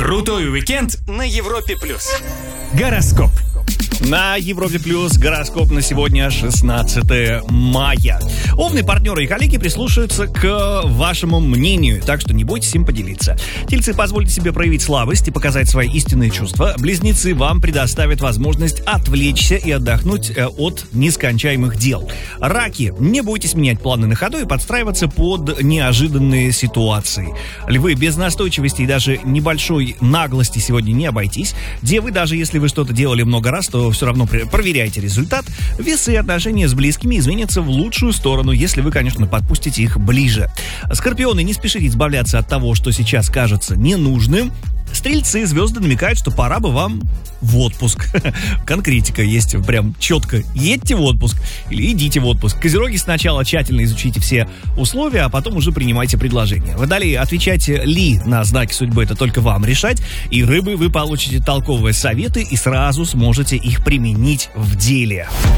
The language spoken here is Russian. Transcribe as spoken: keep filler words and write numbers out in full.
Крутой уикенд на Европе плюс. Гороскоп. На Европе Плюс гороскоп на сегодня шестнадцатое мая. Овны, партнеры и коллеги прислушаются к вашему мнению, так что не бойтесь им поделиться. Тельцы, позвольте себе проявить слабость и показать свои истинные чувства. Близнецы, вам предоставят возможность отвлечься и отдохнуть от нескончаемых дел. Раки, не бойтесь менять планы на ходу и подстраиваться под неожиданные ситуации. Львы, без настойчивости и даже небольшой наглости сегодня не обойтись. Девы, даже если вы что-то делали много раз, то все равно проверяйте результат. Весы и отношения с близкими изменятся в лучшую сторону, если вы, конечно, подпустите их ближе. Скорпионы, не спешите избавляться от того, что сейчас кажется ненужным. Стрельцы, звезды намекают, что пора бы вам в отпуск. Конкретика есть прям четко. Едьте в отпуск или идите в отпуск. Козероги, сначала тщательно изучите все условия, а потом уже принимайте предложение. Водолеи, отвечайте ли на знаки судьбы, это только вам решать. И рыбы, вы получите толковые советы и сразу сможете их применить в деле.